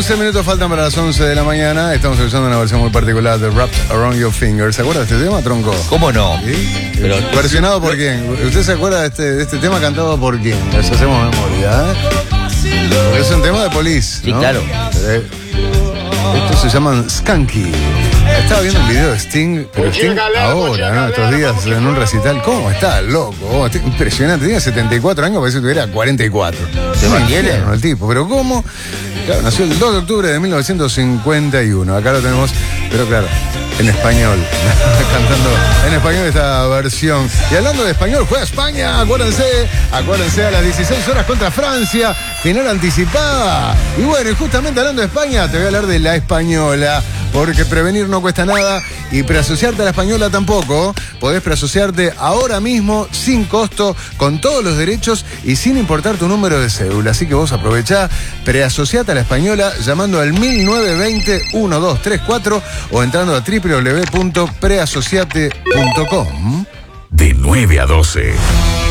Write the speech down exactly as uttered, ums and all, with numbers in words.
once minutos faltan para las once de la mañana. Estamos escuchando una versión muy particular de Wrapped Around Your Finger. ¿Se acuerda de este tema, Tronco? ¿Cómo no? ¿Sí? Pero, ¿Versionado por quién? ¿Usted se acuerda de este, de este tema cantado por quién? Les hacemos memoria, ¿eh? Porque es un tema de Police, ¿no? Sí, claro. Eh, estos se llaman Skanky. Estaba viendo un video de Sting, pero Sting ahora, ¿no? Estos días en un recital. ¿Cómo está, loco? Oh, está impresionante. Tenía setenta y cuatro años, parece que tuviera cuarenta y cuatro. ¿Se mantiene? El tipo, pero ¿cómo? Claro, nació el dos de octubre de mil novecientos cincuenta y uno. Acá lo tenemos, pero claro, en español. Cantando en español esta versión. Y hablando de español, juega España. Acuérdense, acuérdense a las dieciséis horas contra Francia. Final anticipada. Y bueno, y justamente hablando de España, te voy a hablar de la española. Porque prevenir no cuesta nada y preasociarte a la española tampoco. Podés preasociarte ahora mismo, sin costo, con todos los derechos y sin importar tu número de cédula. Así que vos aprovechá, preasociate a la española llamando al mil novecientos veinte, doce treinta y cuatro o entrando a doble u doble u doble u punto preasociate punto com. De nueve a doce.